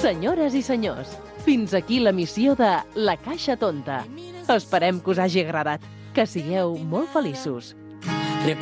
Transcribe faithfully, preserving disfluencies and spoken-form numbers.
Senyores i senyors, fins aquí l'emissió de La Caixa Tonta. Esperem que us hagi agradat. Que sigueu molt feliços.